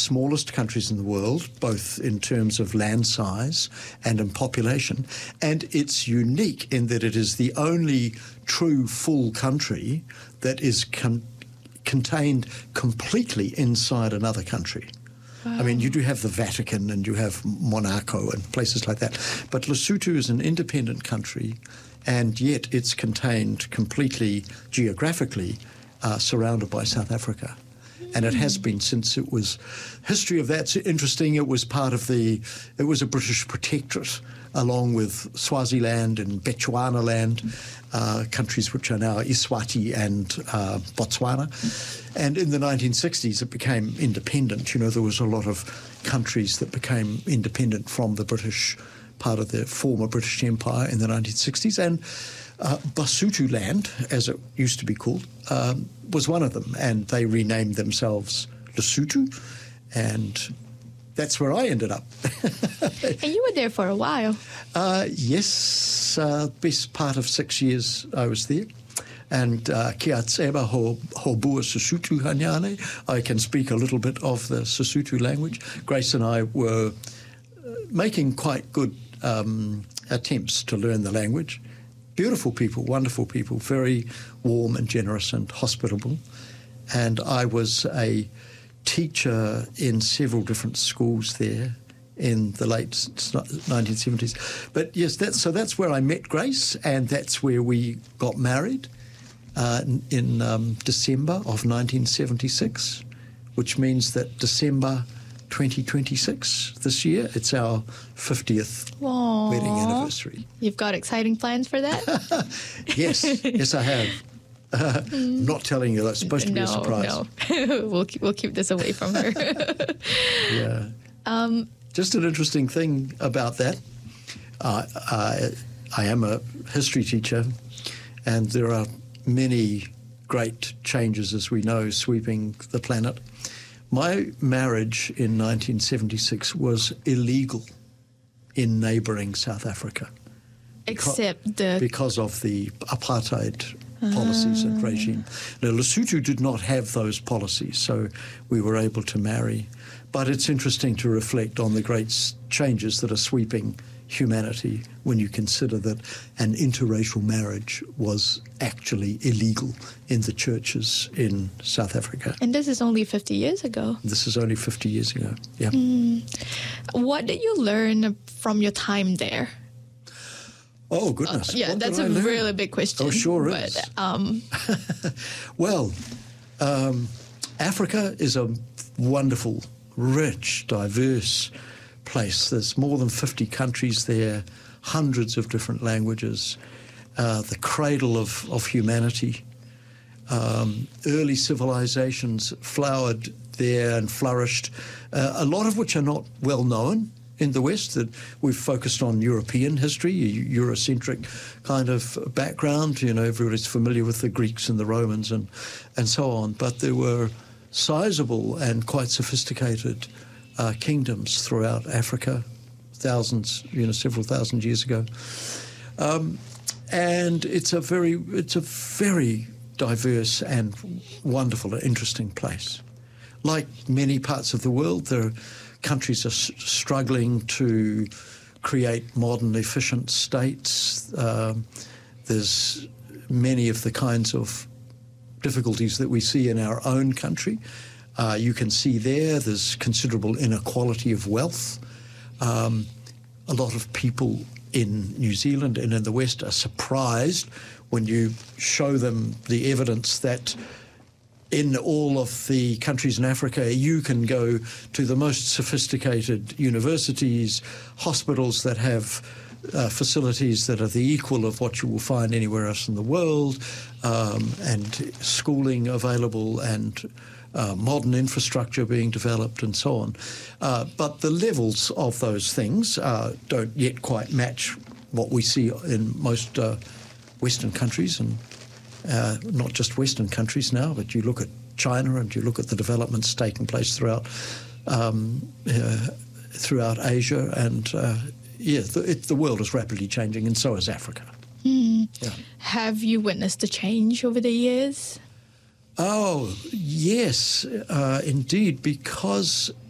smallest countries in the world, both in terms of land size and in population. And it's unique in that it is the only true full country that is contained completely inside another country. Wow. I mean, you do have the Vatican and you have Monaco and places like that. But Lesotho is an independent country, and yet it's contained completely geographically surrounded by South Africa. And it has been since it was. History of that's interesting. It was it was a British protectorate along with Swaziland and Bechuanaland, countries which are now Eswatini and Botswana. And in the 1960s, it became independent. You know, there was a lot of countries that became independent from the British, part of the former British Empire in the 1960s. And Basutoland, as it used to be called, was one of them. And they renamed themselves Lesotho. And that's where I ended up. And you were there for a while. Yes, best part of 6 years I was there. And kia tseba ho bua Sesotho hanyane. I can speak a little bit of the Sesotho language. Grace and I were making quite good attempts to learn the language. Beautiful people, wonderful people, very warm and generous and hospitable. And I was a teacher in several different schools there in the late 1970s. But yes, that's where I met Grace, and that's where we got married in December of 1976, which means that December 2026 this year, it's our 50th wedding anniversary. You've got exciting plans for that? Yes, I have. Not telling you, that's supposed to be a surprise. No, we'll keep this away from her. Yeah. Just an interesting thing about that. I am a history teacher, and there are many great changes, as we know, sweeping the planet. My marriage in 1976 was illegal in neighbouring South Africa. Because of the apartheid policies and regime. Now, Lesotho did not have those policies, so we were able to marry. But it's interesting to reflect on the great changes that are sweeping humanity when you consider that an interracial marriage was actually illegal in the churches in South Africa. And this is only 50 years ago. This is only 50 years ago, yeah. What did you learn from your time there? Oh, goodness. Yeah, that's a really big question. Oh, sure is. Well, Africa is a wonderful, rich, diverse place. There's more than 50 countries there, hundreds of different languages, the cradle of humanity. Early civilizations flowered there and flourished, a lot of which are not well known in the West. That we've focused on European history, Eurocentric kind of background. You know, everybody's familiar with the Greeks and the Romans and so on. But there were sizable and quite sophisticated kingdoms throughout Africa, several thousand years ago. And it's a very diverse and wonderful and interesting place. Like many parts of the world, there countries are struggling to create modern, efficient states. There's many of the kinds of difficulties that we see in our own country. You can see there's considerable inequality of wealth. A lot of people in New Zealand and in the West are surprised when you show them the evidence that in all of the countries in Africa, you can go to the most sophisticated universities, hospitals that have facilities that are the equal of what you will find anywhere else in the world, and schooling available and modern infrastructure being developed and so on. But the levels of those things don't yet quite match what we see in most Western countries, and not just Western countries now, but you look at China and you look at the developments taking place throughout Asia, and the world is rapidly changing, and so is Africa. Yeah. Have you witnessed a change over the years? Oh, yes, indeed, because